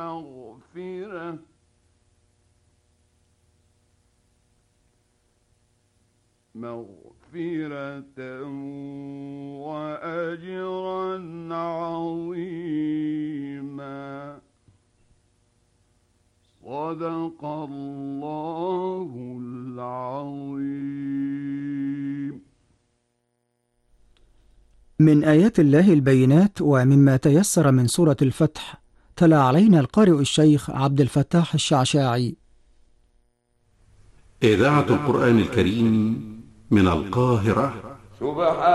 مغفرة وأجرا عظيما. صدق الله العظيم. من آيات الله البينات ومما تيسر من سورة الفتح، تلا علينا القارئ الشيخ عبد الفتاح الشعشاعي. إذاعة القرآن الكريم من القاهرة.